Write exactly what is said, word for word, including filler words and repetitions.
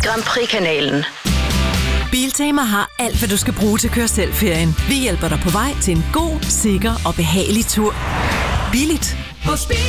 Grand Prix-kanalen. Biltema har alt, hvad du skal bruge til at køre selv-ferien. Vi hjælper dig på vej til en god, sikker og behagelig tur. Billigt.